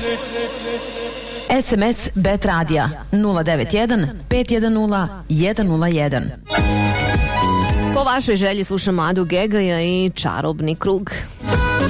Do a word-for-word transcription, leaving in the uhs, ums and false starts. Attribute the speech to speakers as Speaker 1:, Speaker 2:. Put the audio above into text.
Speaker 1: S M S Bet Radija nula devet jedan pet jedan nula jedan nula jedan.
Speaker 2: Po vašoj želji slušam Adu Gegaja i Čarobni krug.